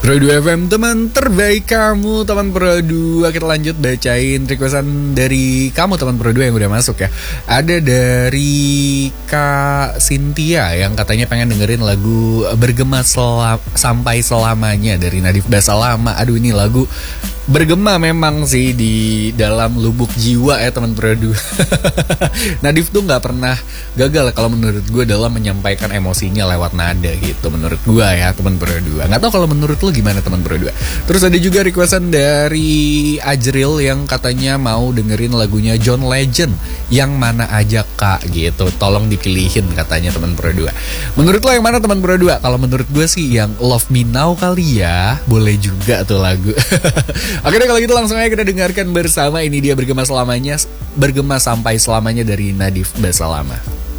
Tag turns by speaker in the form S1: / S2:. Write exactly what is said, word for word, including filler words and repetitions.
S1: Pro dua F M, teman terbaik kamu, teman Pro dua. Kita lanjut bacain requestan dari kamu, teman Pro dua yang udah masuk ya. Ada dari Kak Cynthia yang katanya pengen dengerin lagu Bergema Sel- Sampai Selamanya dari Nadif Basalama. Aduh, ini lagu bergema memang sih di dalam lubuk jiwa ya teman Pro dua. Nadif tuh gak pernah gagal kalau menurut gue dalam menyampaikan emosinya lewat nada gitu, menurut gue ya teman Pro dua. Gak tau kalau menurut lo gimana teman Pro dua. Terus ada juga requestan dari Ajril yang katanya mau dengerin lagunya John Legend, Yang Mana Aja Kak gitu. Tolong dipilihin katanya teman Pro dua. Menurut lo yang mana teman Pro dua? Kalau menurut gue sih yang Love Me Now kali ya. Boleh juga tuh lagu. Oke deh, kalau gitu langsung aja kita dengarkan bersama. Ini dia Bergema Selamanya, Bergema Sampai Selamanya dari Nadif Basalama.